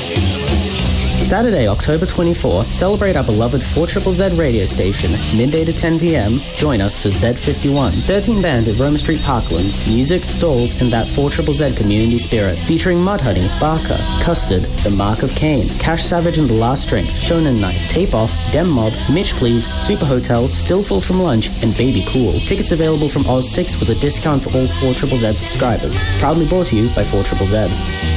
Saturday, October 24, celebrate our beloved 4ZZZ radio station, midday to 10 p.m. Join us for Z51. 13 bands at Roma Street Parklands, music, stalls, and that 4ZZZ community spirit. Featuring Mudhoney, Barker, Custard, The Mark of Cain, Cash Savage and The Last Drinks, Shonen Knife, Tape Off, Dem Mob, Mitch Please, Super Hotel, Still Full from Lunch, and Baby Cool. Tickets available from OzTix with a discount for all 4ZZZ subscribers. Proudly brought to you by 4ZZZ.